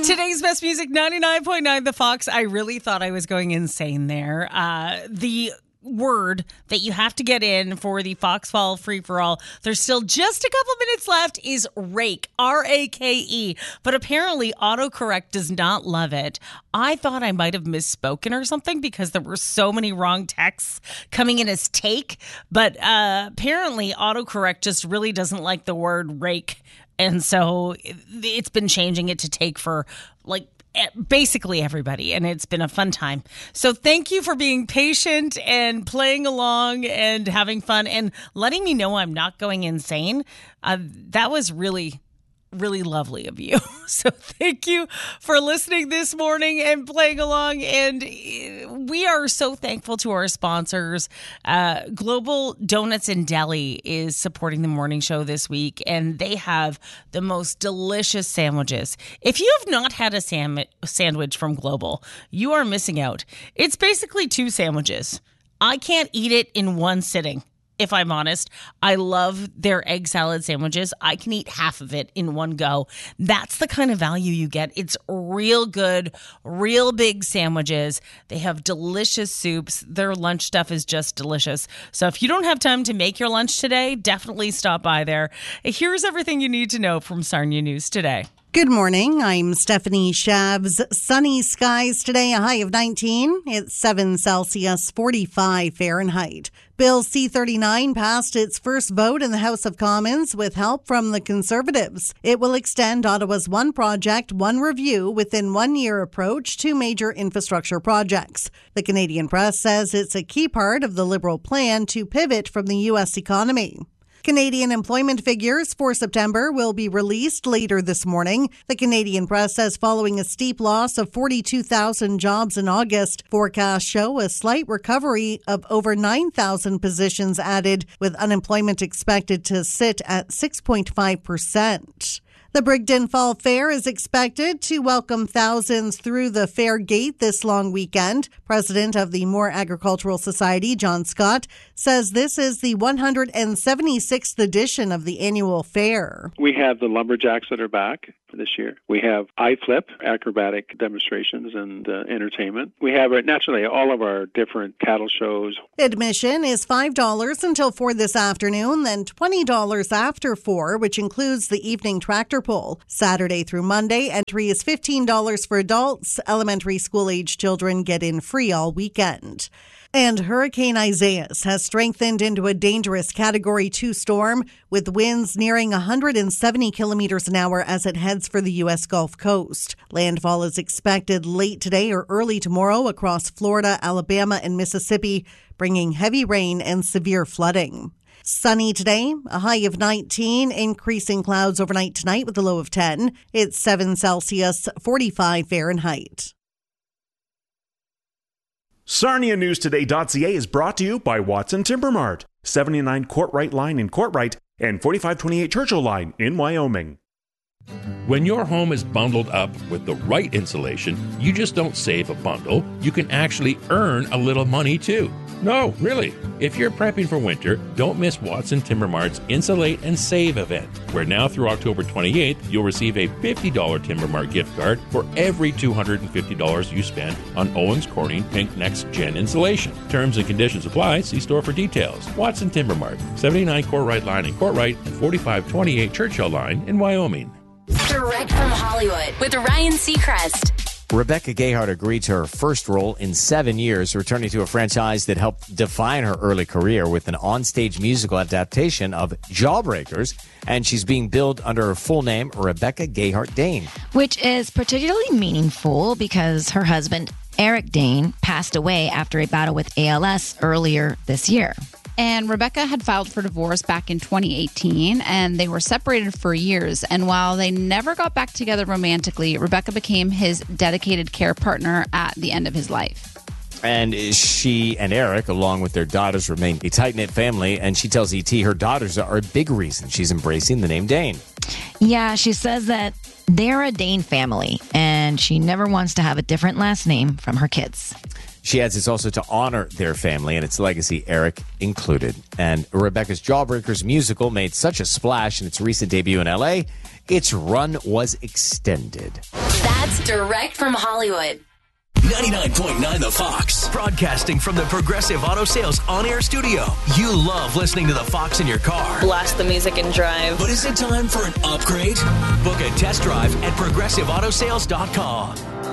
Today's best music, 99.9 The Fox. I really thought I was going insane there. The word that you have to get in for the Fox Fall free-for-all, there's still just a couple minutes left, is rake, R-A-K-E. But apparently autocorrect does not love it. I thought I might have misspoken or something because there were so many wrong texts coming in as take. But apparently autocorrect just really doesn't like the word rake. And so it's been changing it to take for like basically everybody, and it's been a fun time. So thank you for being patient and playing along and having fun and letting me know I'm not going insane. That was really lovely of you. So thank you for listening this morning and playing along. And we are so thankful to our sponsors. Global Donuts and Deli is supporting the morning show this week, and they have the most delicious sandwiches. If you have not had a sandwich from Global, you are missing out. It's basically two sandwiches. I can't eat it in one sitting. If I'm honest, I love their egg salad sandwiches. I can eat half of it in one go. That's the kind of value you get. It's real good, real big sandwiches. They have delicious soups. Their lunch stuff is just delicious. So if you don't have time to make your lunch today, definitely stop by there. Here's everything you need to know from Sarnia News Today. Good morning. I'm Stephanie Shabs. Sunny skies today, a high of 19. It's 7 Celsius, 45 Fahrenheit. Bill C-39 passed its first vote in the House of Commons with help from the Conservatives. It will extend Ottawa's One Project, One Review within 1 year approach to major infrastructure projects. The Canadian Press says it's a key part of the Liberal plan to pivot from the U.S. economy. Canadian employment figures for September will be released later this morning. The Canadian Press says following a steep loss of 42,000 jobs in August, forecasts show a slight recovery of over 9,000 positions added, with unemployment expected to sit at 6.5%. The Brigden Fall Fair is expected to welcome thousands through the fair gate this long weekend. President of the Moore Agricultural Society, John Scott, says this is the 176th edition of the annual fair. We have the lumberjacks that are back this year. We have iFlip, acrobatic demonstrations and entertainment. We have naturally all of our different cattle shows. Admission is $5 until 4 this afternoon, then $20 after 4, which includes the evening tractor pull. Saturday through Monday, entry is $15 for adults. Elementary school-age children get in free all weekend. And Hurricane Isaias has strengthened into a dangerous Category 2 storm with winds nearing 170 kilometers an hour as it heads for the U.S. Gulf Coast. Landfall is expected late today or early tomorrow across Florida, Alabama, and Mississippi, bringing heavy rain and severe flooding. Sunny today, a high of 19, increasing clouds overnight tonight with a low of 10. It's 7 Celsius, 45 Fahrenheit. SarniaNewsToday.ca is brought to you by Watson Timber Mart, 79 Courtright Line in Courtright and 4528 Churchill Line in Wyoming. When your home is bundled up with the right insulation, you just don't save a bundle. You can actually earn a little money too. No, really. If you're prepping for winter, don't miss Watson Timber Mart's Insulate and Save event, where now through October 28th, you'll receive a $50 Timber Mart gift card for every $250 you spend on Owens Corning Pink Next Gen insulation. Terms and conditions apply. See store for details. Watson Timber Mart, 79 Courtright Line in Courtright and 4528 Churchill Line in Wyoming. Direct from Hollywood with Ryan Seacrest. Rebecca Gayheart agreed to her first role in 7 years, returning to a franchise that helped define her early career with an onstage musical adaptation of Jawbreakers, and she's being billed under her full name, Rebecca Gayheart Dane. Which is particularly meaningful because her husband, Eric Dane, passed away after a battle with ALS earlier this year. And Rebecca had filed for divorce back in 2018, and they were separated for years. And while they never got back together romantically, Rebecca became his dedicated care partner at the end of his life. And she and Eric, along with their daughters, remain a tight-knit family. And she tells ET her daughters are a big reason she's embracing the name Dane. Yeah, she says that they're a Dane family, and she never wants to have a different last name from her kids. She adds it's also to honor their family and its legacy, Eric included. And Rebecca's Jawbreakers musical made such a splash in its recent debut in L.A., its run was extended. ads direct from Hollywood. 99.9 The Fox. Broadcasting from the Progressive Auto Sales on-air studio. You love listening to The Fox in your car. Blast the music and drive. But is it time for an upgrade? Book a test drive at ProgressiveAutosales.com.